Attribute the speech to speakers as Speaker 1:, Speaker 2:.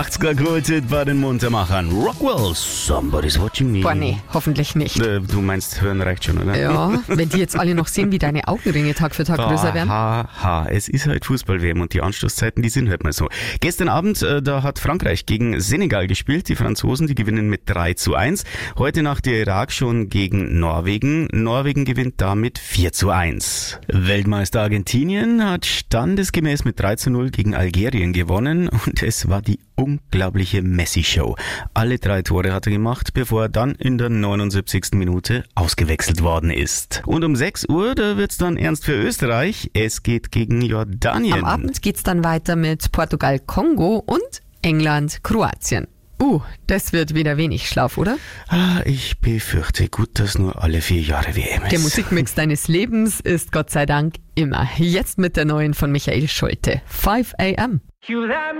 Speaker 1: 80er Kulthit bei den Muntermachern. Rockwell, Somebody's Watching Me.
Speaker 2: Boah, nee, hoffentlich nicht.
Speaker 1: Du meinst, hören reicht schon, oder?
Speaker 2: Ja, wenn die jetzt alle noch sehen, wie deine Augenringe Tag für Tag größer werden.
Speaker 1: Es ist halt Fußball-WM und die Anstoßzeiten, die sind halt mal so. Gestern Abend, da hat Frankreich gegen Senegal gespielt. Die Franzosen, die gewinnen mit 3:1. Heute Nacht der Irak schon gegen Norwegen. Norwegen gewinnt damit 4:1. Weltmeister Argentinien hat standesgemäß mit 3:0 gegen Algerien gewonnen und es war die unglaubliche Messi-Show. Alle 3 Tore hat er gemacht, bevor er dann in der 79. Minute ausgewechselt worden ist. Und um 6 Uhr, da wird's dann ernst für Österreich. Es geht gegen Jordanien.
Speaker 2: Am Abend geht's dann weiter mit Portugal-Kongo und England-Kroatien. Das wird wieder wenig Schlaf, oder?
Speaker 1: Ich befürchte, gut, dass nur alle 4 Jahre WM ist.
Speaker 2: Der Musikmix deines Lebens ist Gott sei Dank immer. Jetzt mit der neuen von Michael Schulte. 5 a.m.